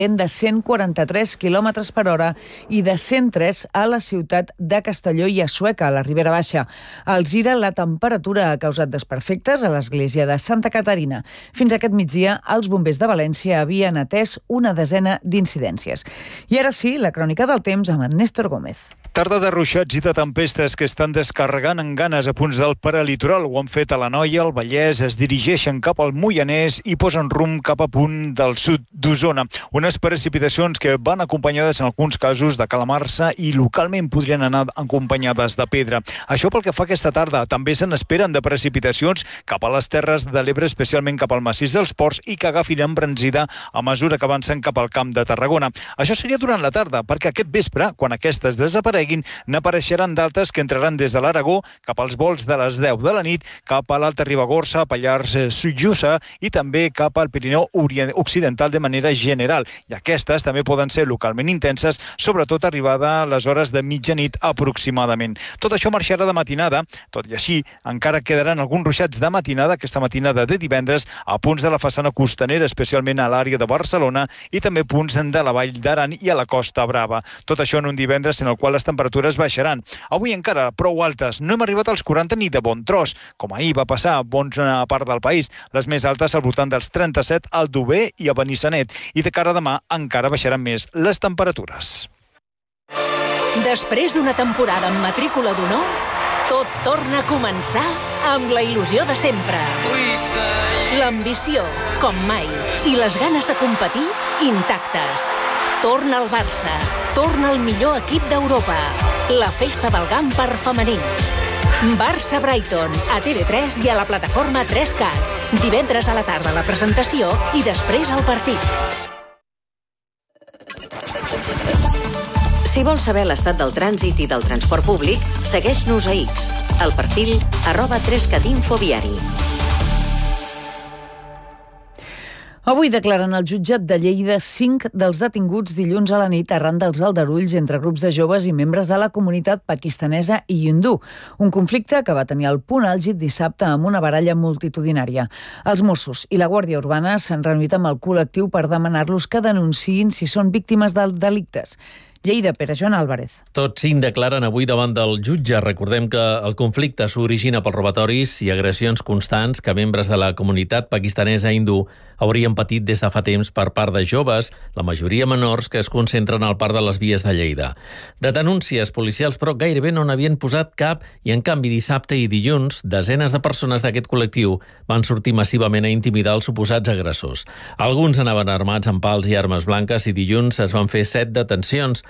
vent de 143 km per hora i de 103 a la ciutat de Castelló i a Sueca, a la Ribera Baixa. A Alzira, la temperatura ha causat desperfectes a l'església de Santa Caterina. Fins aquest migdia, els bombers de València havien atès una desena d'incidències. I ara sí, la crònica del temps amb en Néstor Gómez. Tarda de ruixats i de tempestes que estan descarregant en ganes a punts del paralitoral. Ho han fet a l'Anoia, al Vallès, es dirigeixen cap al Moianès i posen rumb cap a punt del sud d'Osona. Unes precipitacions que van acompanyades en alguns casos de calamarsa i localment podrien anar acompanyades de pedra. Això pel que fa aquesta tarda. També se n'esperen de precipitacions cap a les Terres de l'Ebre, especialment cap al massís dels Ports, i que agafin embranzida a mesura que avancen cap al Camp de Tarragona. Això seria durant la tarda, perquè aquest vespre, quan aquestes desapareguin, n'apareixeran d'altes que entraran des de l'Aragó cap als vols de les 10 de la nit, cap a l'Alta Ribagorça, Pallars Jussà i també cap al Pirineu Occidental de manera general. I aquestes també poden ser localment intenses, sobretot arribada a les hores de mitjanit aproximadament. Tot això marxarà de matinada, tot i així encara quedaran alguns ruixats de matinada, aquesta matinada de divendres, a punts de la façana costanera, especialment a l'àrea de Barcelona, i també punts de la Vall d'Aran i a la Costa Brava. Tot això en un divendres en el qual les temperatures baixaran. Avui encara prou altes. No hem arribat als 40 ni de bon tros, com ahir va passar a bona part del país. Les més altes al voltant dels 37 al Aldover i a Benissanet. I de cara a demà encara baixaran més les temperatures. Després d'una temporada amb matrícula d'honor, tot torna a començar amb la il·lusió de sempre. L'ambició, com mai, i les ganes de competir intactes. Torna el Barça, torna el millor equip d'Europa. La festa del Camp per femení. Barça-Brighton, a TV3 i a la plataforma 3Cat. Divendres a la tarda la presentació i després el partit. Si vols saber l'estat del trànsit i del transport públic, segueix-nos a X, al perfil @3catinfoviari. Avui declaren al jutjat de Lleida 5 dels detinguts dilluns a la nit arran dels aldarulls entre grups de joves i membres de la comunitat pakistanesa i hindú. Un conflicte que va tenir el punt àlgid dissabte amb una baralla multitudinària. Els Mossos i la Guàrdia Urbana s'han reunit amb el col·lectiu per demanar-los que denunciïn si són víctimes de delictes. Lleida, Pere Joan Álvarez. Tots 5 declaren avui davant del jutge. Recordem que el conflicte s'origina pels robatoris i agressions constants que membres de la comunitat pakistanesa hindú haurien patit des de fa temps per part de joves, la majoria menors, que es concentren al parc de les Vies de Lleida. De denúncies policials, però, gairebé no n'havien posat cap i, en canvi, dissabte i dilluns, desenes de persones d'aquest col·lectiu van sortir massivament a intimidar els suposats agressors. Alguns anaven armats amb pals i armes blanques i dilluns es van fer 7 detencions.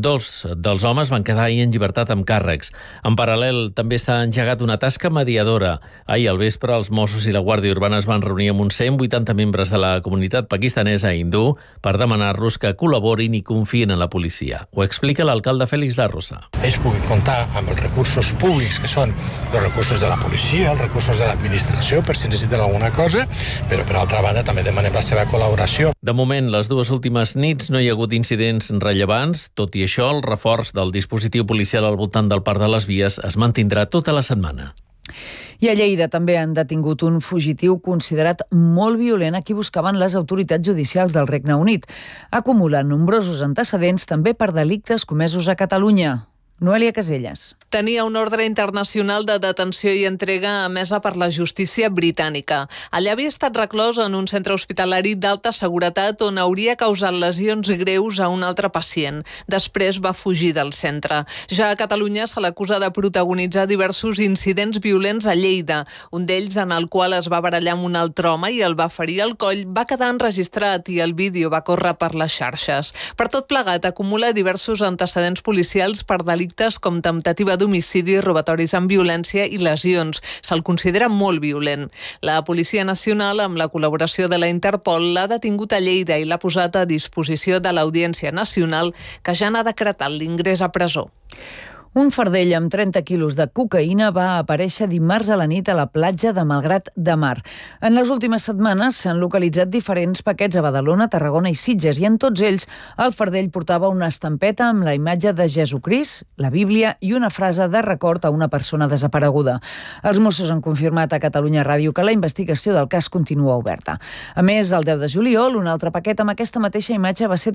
2 dels homes van quedar ahir en llibertat amb càrrecs. En paral·lel, també s'ha engegat una tasca mediadora. Ahir al vespre, els Mossos i la Guàrdia Urbana es van reunir amb uns 180 membres de la comunitat pakistanesa hindú per demanar-los que col·laborin i confiïn en la policia. Ho explica l'alcalde Félix La Rosa. Ells puguin comptar amb els recursos públics, que són els recursos de la policia, els recursos de l'administració, per si necessiten alguna cosa, però per altra banda també demanem la seva col·laboració. De moment, les 2 últimes nits no hi ha hagut incidents rellevants. Tot i això, el reforç del dispositiu policial al voltant del Parc de les Vies es mantindrà tota la setmana. I a Lleida també han detingut un fugitiu considerat molt violent a qui buscaven les autoritats judicials del Regne Unit. Acumula nombrosos antecedents també per delictes comesos a Catalunya. Noelia Caselles. Tenia un ordre internacional de detenció i entrega emesa per la justícia britànica. Allà havia estat reclòs en un centre hospitalari d'alta seguretat on hauria causat lesions greus a un altre pacient. Després va fugir del centre. Ja a Catalunya se l'acusa de protagonitzar diversos incidents violents a Lleida. Un d'ells, en el qual es va barallar amb un altre home i el va ferir al coll, va quedar enregistrat i el vídeo va córrer per les xarxes. Per tot plegat, acumula diversos antecedents policials per delictes com temptativa d'homicidi, robatoris amb violència i lesions. Se'l considera molt violent. La Policia Nacional, amb la col·laboració de la Interpol, l'ha detingut a Lleida i l'ha posat a disposició de l'Audiència Nacional, que ja n'ha decretat l'ingrés a presó. Un fardell amb 30 quilos de cocaïna va aparèixer dimarts a la nit a la platja de Malgrat de Mar. En les últimes setmanes s'han localitzat diferents paquets a Badalona, Tarragona i Sitges, i en tots ells el fardell portava una estampeta amb la imatge de Jesucrist, la Bíblia i una frase de record a una persona desapareguda. Els Mossos han confirmat a Catalunya Ràdio que la investigació del cas continua oberta. A més, el 10 de juliol, un altre paquet amb aquesta mateixa imatge va ser